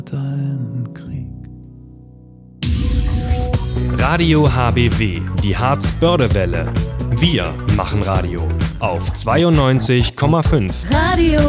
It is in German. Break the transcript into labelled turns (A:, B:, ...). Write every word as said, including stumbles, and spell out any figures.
A: Deinen Krieg.
B: Radio H B W, die Harz-Börde-Welle. Wir machen Radio auf zweiundneunzig Komma fünf.
C: Radio